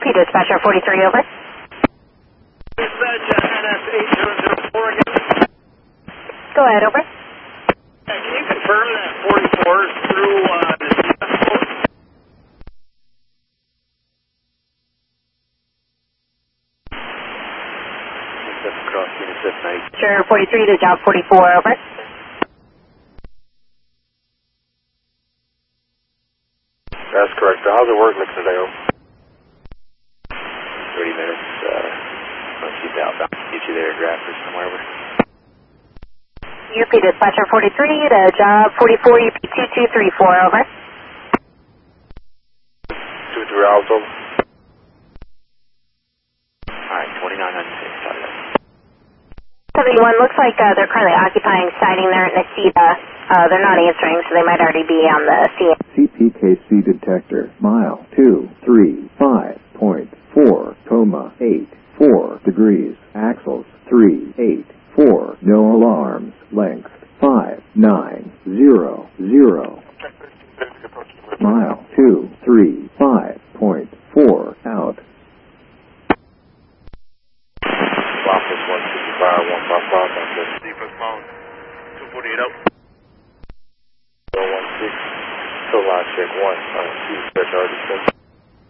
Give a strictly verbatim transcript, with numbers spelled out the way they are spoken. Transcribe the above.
P dispatcher forty-three, over. Dispatch N S eight zero zero four again. Go ahead, over. Yeah, can you confirm that forty-four is through uh, the C S code? Cross Unit night. Sure, forty-three to job forty-four, over. That's correct. How's the work looking today, over? thirty minutes. Uh, let's keep out. Get you there, Grafford, somewhere, over. U P dispatcher forty-three to job forty-four, U P two two three four, over. Two three hours, over. Alright, twenty-nine ninety-six, sorry. seventy-one, looks like uh, they're currently occupying siding there at Nacita. Uh, they're not answering, so they might already be on the scene. C P K C detector, mile two three five point four, coma eight four degrees, axles three eight four, no alarms, length five nine zero zero, mile two three five point four, out. Office one sixty-five, one five five, that's it. Deepest Mountain, two forty-eight out. one six, still line check one, uh, two, special already